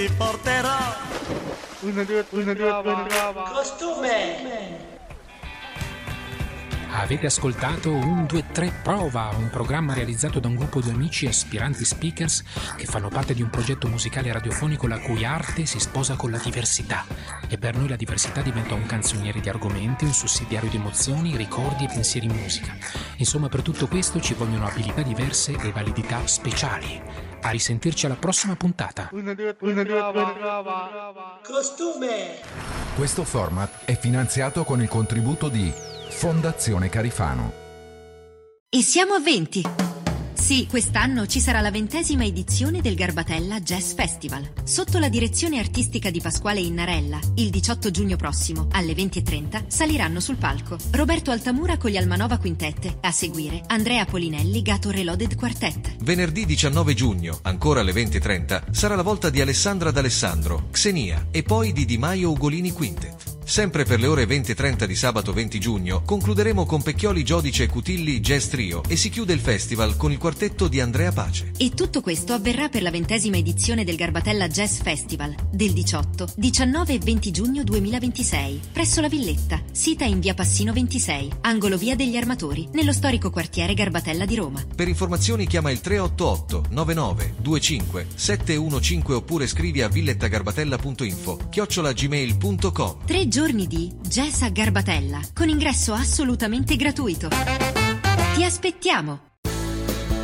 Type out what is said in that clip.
porterò costume. Avete ascoltato 1, 2, 3 Prova, un programma realizzato da un gruppo di amici aspiranti speakers che fanno parte di un progetto musicale radiofonico la cui arte si sposa con la diversità. E per noi la diversità diventa un canzoniere di argomenti, un sussidiario di emozioni, ricordi e pensieri in musica. Insomma, per tutto questo ci vogliono abilità diverse e validità speciali. A risentirci alla prossima puntata. Costume. Questo format è finanziato con il contributo di Fondazione Carifano. E siamo a 20! Sì, quest'anno ci sarà la 20ª edizione del Garbatella Jazz Festival. Sotto la direzione artistica di Pasquale Innarella, il 18 giugno prossimo, alle 20:30, saliranno sul palco Roberto Altamura con gli Almanova Quintette, a seguire Andrea Polinelli Gato Reloaded Quartet. Venerdì 19 giugno, ancora alle 20:30, sarà la volta di Alessandra D'Alessandro, Xenia e poi di Di Maio Ugolini Quintet. Sempre per le ore 20:30 di sabato 20 giugno concluderemo con Pecchioli, Giodice e Cutilli Jazz Trio e si chiude il festival con il quartetto di Andrea Pace. E tutto questo avverrà per la 20ª edizione del Garbatella Jazz Festival del 18, 19 e 20 giugno 2026 presso la Villetta, sita in via Passino 26, angolo via degli Armatori, nello storico quartiere Garbatella di Roma. Per informazioni chiama il 388 99 25 715 oppure scrivi a villettagarbatella.info@gmail.com. 3 giorni di Jazz a Garbatella con ingresso assolutamente gratuito. Ti aspettiamo!